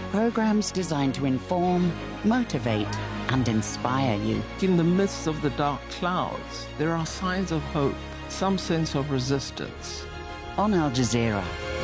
Programs designed to inform, motivate, and inspire you. In the midst of the dark clouds, there are signs of hope, some sense of resistance. On Al Jazeera,